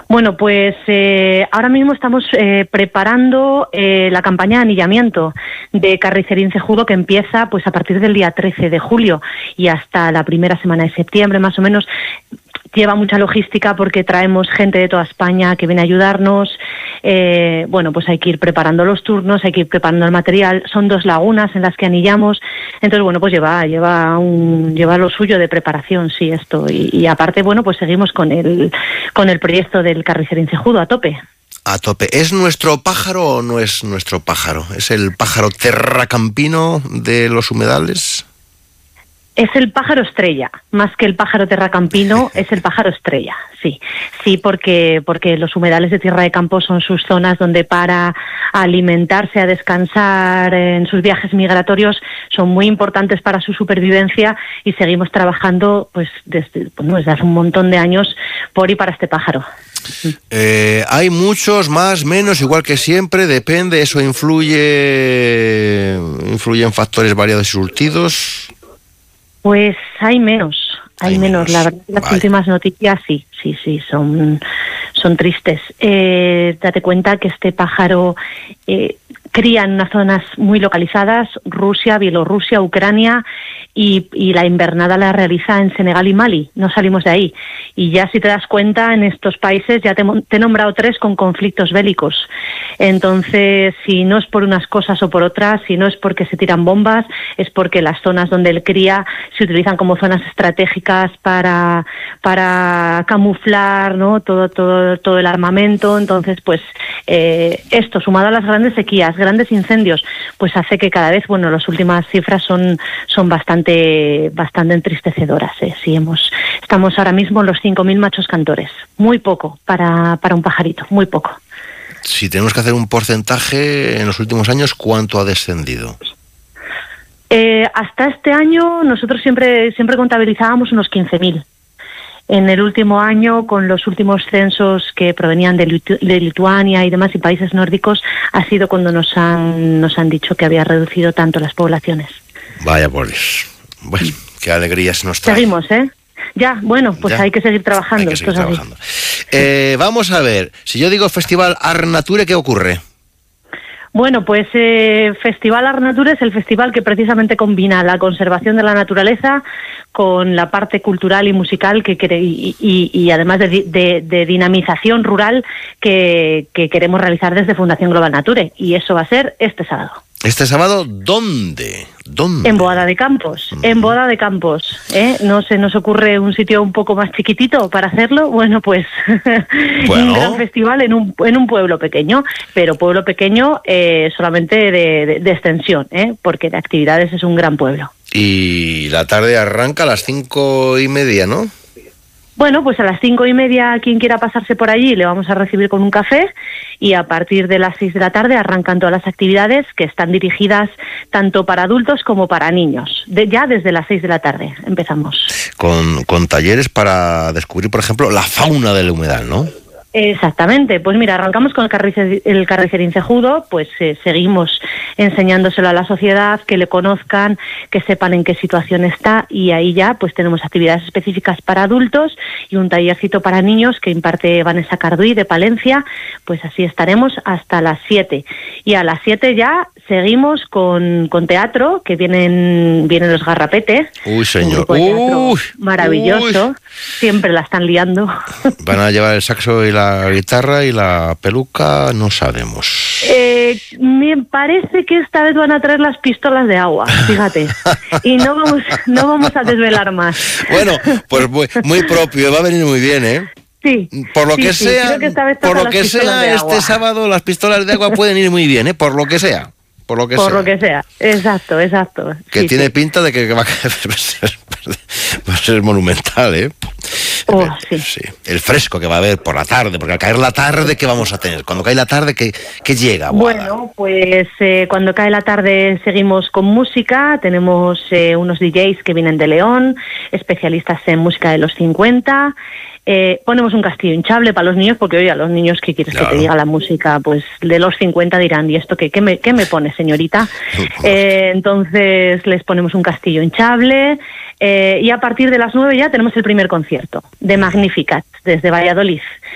Bueno, pues ahora mismo estamos preparando la campaña de anillamiento de Carricerín Cejudo, que empieza pues a partir del día 13 de julio y hasta la primera semana de septiembre, más o menos. Lleva mucha logística porque traemos gente de toda España que viene a ayudarnos. Bueno, pues hay que ir preparando los turnos, hay que ir preparando el material. Son 2 lagunas en las que anillamos. Entonces, bueno, pues lleva lo suyo de preparación, sí, esto. Y aparte, bueno, pues seguimos con el proyecto del Carricerín Cejudo a tope. A tope. ¿Es nuestro pájaro o no es nuestro pájaro? ¿Es el pájaro terracampino de los humedales? Es el pájaro estrella, más que el pájaro terracampino, es el pájaro estrella, sí. Sí, porque los humedales de Tierra de Campo son sus zonas donde para alimentarse, a descansar en sus viajes migratorios, son muy importantes para su supervivencia y seguimos trabajando pues desde hace un montón de años por y para este pájaro. Hay muchos, más, menos, igual que siempre, depende, eso influyen factores variados y surtidos. Pues hay menos. La verdad, las últimas noticias sí, son tristes. Date cuenta que este pájaro cría en unas zonas muy localizadas, Rusia, Bielorrusia, Ucrania, y la invernada la realiza en Senegal y Mali, no salimos de ahí. Y ya si te das cuenta, en estos países ya te he nombrado 3 con conflictos bélicos. Entonces, si no es por unas cosas o por otras, si no es porque se tiran bombas, es porque las zonas donde él cría se utilizan como zonas estratégicas para camuflar, ¿no?, todo el armamento. Entonces, pues esto, sumado a las grandes sequías, grandes incendios, pues hace que cada vez, bueno, las últimas cifras son bastante entristecedoras. Sí, estamos ahora mismo en los 5.000 machos cantores. Muy poco para un pajarito, muy poco. Si tenemos que hacer un porcentaje en los últimos años, ¿cuánto ha descendido? Hasta este año nosotros siempre contabilizábamos unos 15.000. En el último año, con los últimos censos que provenían de Lituania y demás y países nórdicos, ha sido cuando nos han dicho que había reducido tanto las poblaciones. Vaya por Dios. Bueno, qué alegrías nos trae. Seguimos, Ya, bueno, pues ya. Hay que seguir trabajando. Vamos a ver, si yo digo Festival Arnature, ¿qué ocurre? Bueno, pues Festival Arnature es el festival que precisamente combina la conservación de la naturaleza con la parte cultural y musical y además de dinamización rural que queremos realizar desde Fundación Global Nature. Y eso va a ser este sábado. ¿Este sábado dónde? En Boada de Campos, No se nos ocurre un sitio un poco más chiquitito para hacerlo. Bueno, pues un gran festival en un pueblo pequeño, pero pueblo pequeño solamente de extensión, porque de actividades es un gran pueblo. Y la tarde arranca a las 5:30, ¿no? Bueno, pues a las 5:30 quien quiera pasarse por allí le vamos a recibir con un café y a partir de las 6 de la tarde arrancan todas las actividades que están dirigidas tanto para adultos como para niños. Ya desde las 6 de la tarde empezamos. Con talleres para descubrir, por ejemplo, la fauna del humedal, ¿no? Exactamente, pues mira, arrancamos con el Carricerín Cejudo, pues seguimos enseñándoselo a la sociedad, que le conozcan, que sepan en qué situación está, y ahí ya pues tenemos actividades específicas para adultos y un tallercito para niños que imparte Vanessa Carduy de Palencia. Pues así estaremos hasta las 7, y a las 7 ya seguimos con teatro, que vienen los Garrapete. Uy, señor. Maravilloso. Siempre la están liando. Van a llevar el saxo y la guitarra y la peluca, no sabemos. Me parece que esta vez van a traer las pistolas de agua, fíjate. Y no vamos a desvelar más. Bueno, pues muy propio, va a venir muy bien, ¿eh? Sí. Por lo que sea, este sábado las pistolas de agua pueden ir muy bien, ¿eh? Por lo que sea. Lo que sea, exacto. Que tiene pinta de que va a ser monumental, ¿eh? Sí. El fresco que va a haber por la tarde, porque al caer la tarde, ¿qué vamos a tener? Cuando cae la tarde, ¿qué llega? Bueno, pues cuando cae la tarde seguimos con música. Tenemos unos DJs que vienen de León, especialistas en música de los 50. Ponemos un castillo hinchable para los niños, porque oye, a los niños, ¿qué quieres que te diga la música? Pues de los 50 dirán, ¿y esto qué me pone, señorita? Entonces les ponemos un castillo hinchable, y a partir de las 9 ya tenemos el primer concierto de Magnificat desde Valladolid.